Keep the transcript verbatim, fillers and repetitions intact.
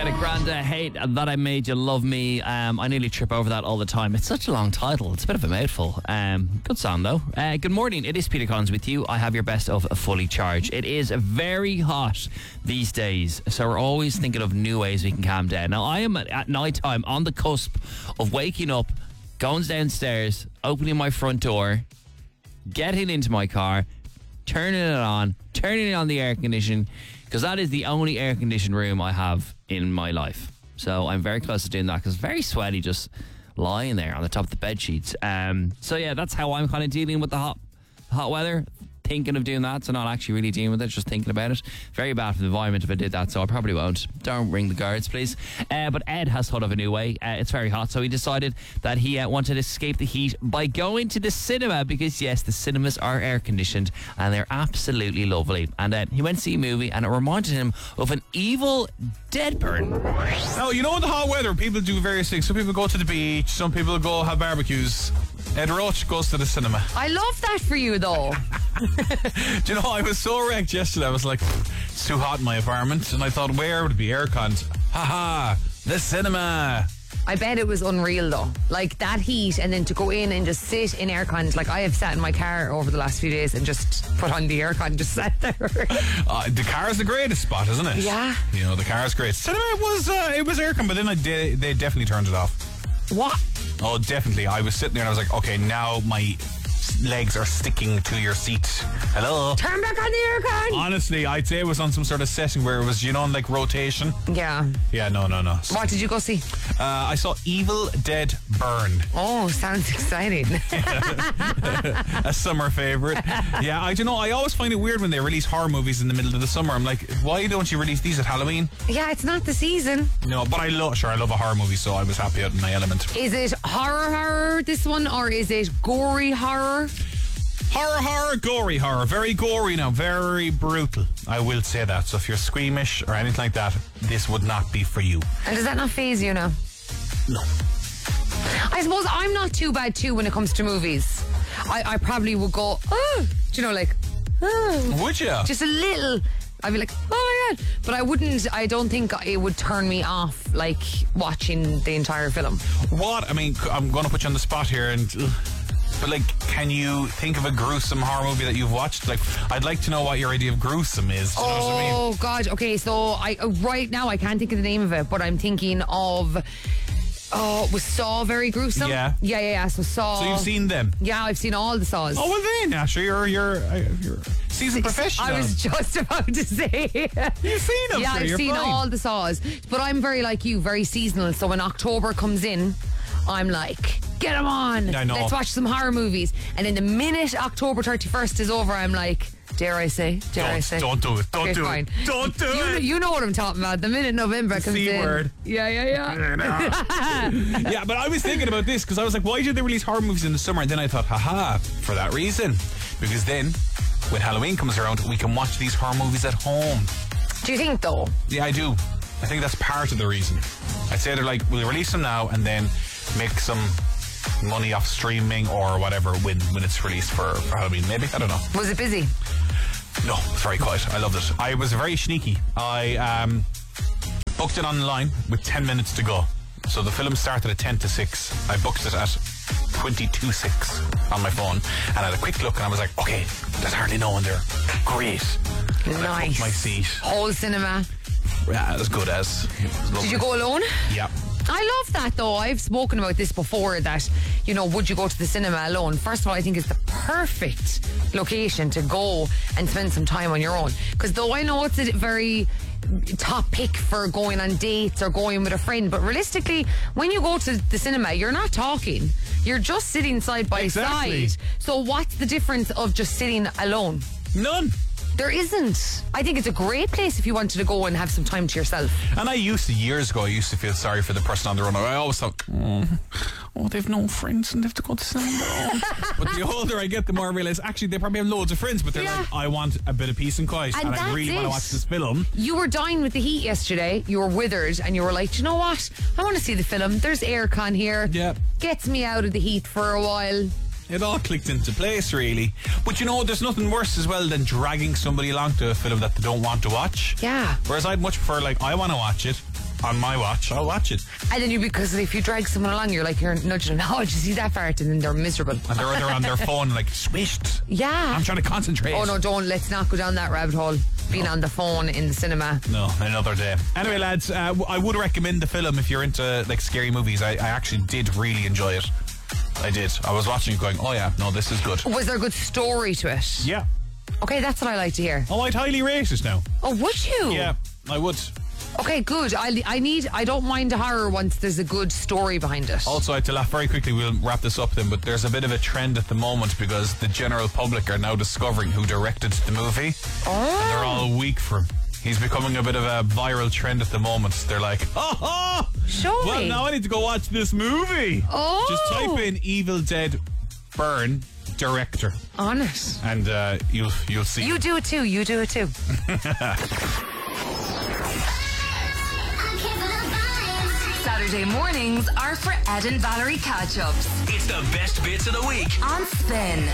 Ariana Grande, Hate That I Made You Love Me. Um, I nearly trip over that all the time. It's such a long title. It's a bit of a mouthful. Um, good song, though. Uh, good morning. It is Peter Collins with you. I have your best of Fully Charged. It is very hot these days, so we're always thinking of new ways we can calm down. Now, I am at, at night time on the cusp of waking up, going downstairs, opening my front door, getting into my car, turning it on, turning on the air conditioning, because that is the only air conditioned room I have in my life. So I'm very close to doing that because it's very sweaty just lying there on the top of the bed sheets. Um, so yeah, that's how I'm kind of dealing with the hot, hot weather. Thinking of doing that, so not actually really dealing with it, just thinking about it. Very bad for the environment if I did that, so I probably won't. Don't ring the guards, please. Uh, but Ed has thought of a new way. Uh, it's very hot, so he decided that he uh, wanted to escape the heat by going to the cinema, because yes, the cinemas are air conditioned and they're absolutely lovely. And uh, he went to see a movie and it reminded him of an Evil Dead burn. Now, you know, in the hot weather, people do various things. Some people go to the beach, some people go have barbecues. Ed Roach goes to the cinema. I love that for you, though. Do you know, I was so wrecked yesterday. I was like, it's too hot in my apartment. And I thought, where would it be aircon? Haha, the cinema. I bet it was unreal, though. Like, that heat, and then to go in and just sit in aircon. Like, I have sat in my car over the last few days and just put on the aircon and just sat there. uh, the car is the greatest spot, isn't it? Yeah. You know, the car is great. Cinema was, uh, it was aircon, but then I did, they definitely turned it off. What? Oh, definitely. I was sitting there and I was like, okay, now my legs are sticking to your seat. Hello? Turn back on the aircon. Honestly, I'd say it was on some sort of setting where it was, you know, like rotation. Yeah. Yeah, no, no, no. What did you go see? Uh, I saw Evil Dead Burn. Oh, sounds exciting. A summer favourite. Yeah, I don't know. I always find it weird when they release horror movies in the middle of the summer. I'm like, why don't you release these at Halloween? Yeah, it's not the season. No, but I love, sure, I love a horror movie, so I was happy out in my element. Is it horror horror, this one, or is it gory horror? Horror, horror, gory horror. Very gory now, very brutal. I will say that. So if you're squeamish or anything like that, this would not be for you. And does that not faze you now? No. I suppose I'm not too bad too when it comes to movies. I, I probably would go, oh, do you know, like, oh. Would you? Just a little. I'd be like, oh my God. But I wouldn't, I don't think it would turn me off, like, watching the entire film. What? I mean, I'm going to put you on the spot here and... Ugh. But, like, can you think of a gruesome horror movie that you've watched? Like, I'd like to know what your idea of gruesome is. Do you know what I mean? Oh, God. Okay, so I uh, right now I can't think of the name of it, but I'm thinking of... Oh, was Saw very gruesome? Yeah. Yeah, yeah, yeah. So Saw... So you've seen them? Yeah, I've seen all the Saws. Oh, well then, Asher, you're, you're, you're a seasoned professional. I was just about to say. You've seen them, Yeah, sir, I've you're seen fine. all the Saws. But I'm very like you, very seasonal. So when October comes in, I'm like... Get them on. I know. Let's watch some horror movies. And then the minute October thirty-first is over, I'm like, dare I say? Dare Don't, I say? don't do it. Don't Okay, do fine. it. Don't do you, it. You know what I'm talking about. The minute November comes C in. word. Yeah, yeah, yeah. Yeah, but I was thinking about this because I was like, why did they release horror movies in the summer? And then I thought, haha, for that reason. Because then, when Halloween comes around, we can watch these horror movies at home. Do you think, though? Yeah, I do. I think that's part of the reason. I'd say they're like, we'll release them now and then make some money off streaming or whatever when, when it's released for, for Halloween. Maybe, I don't know. Was it busy? No, it's very quiet. I loved it. I was very sneaky. I um, booked it online with ten minutes to go. So the film started at ten to six. I booked it at twenty-two six on my phone. And I had a quick look and I was like, okay, there's hardly no one there. Great. And I booked Nice. my seat. Whole cinema. Yeah, as good as. Did you go alone? Yeah. I love that, though. I've spoken about this before, that, you know, would you go to the cinema alone? First of all, I think it's the perfect location to go and spend some time on your own. Because though I know it's a very top pick for going on dates or going with a friend, but realistically, when you go to the cinema, you're not talking. You're just sitting side by Exactly. side. So what's the difference of just sitting alone? None. There isn't. I think it's a great place if you wanted to go and have some time to yourself. And I used to, years ago, I used to feel sorry for the person on their own. I always thought, oh, oh they've no friends and they have to go to cinema. But the older I get, the more I realise, actually, they probably have loads of friends, but they're Yeah. like, I want a bit of peace and quiet, And and, I that's really it. want to watch this film. You were dying with the heat yesterday. You were withered and you were like, "Do you know what? I want to see the film. There's aircon here. Yeah. Gets me out of the heat for a while." It all clicked into place, really. But you know, there's nothing worse as well than dragging somebody along to a film that they don't want to watch. Yeah. Whereas I'd much prefer, like, I want to watch it. on my watch, I'll watch it. And then you, because if you drag someone along, you're like, you're nudging them, oh, did you see that part? And then they're miserable. And they're, they're on their phone like, swished. Yeah. I'm trying to concentrate. Oh, no, don't. Let's not go down that rabbit hole. Being no. on the phone in the cinema. No, another day. Anyway, lads, uh, I would recommend the film if you're into like scary movies. I, I actually did really enjoy it. I did. I was watching it going, oh yeah, no, this is good. Was there a good story to it? Yeah. Okay, that's what I like to hear. Oh, I'd highly rate it now. Oh, would you? Yeah, I would. Okay, good. I, I need. I don't mind a horror once there's a good story behind it. Also, I have to laugh very quickly. We'll wrap this up then. But there's a bit of a trend at the moment because the general public are now discovering who directed the movie. Oh. And they're all weak for him. He's becoming a bit of a viral trend at the moment. They're like, oh, oh show well, me. now I need to go watch this movie. Oh. Just type in Evil Dead Burn director on it, and uh, you'll you'll see. You do it too. You do it too. Saturday mornings are for Ed and Valerie catch-ups. It's the best bits of the week on Spin.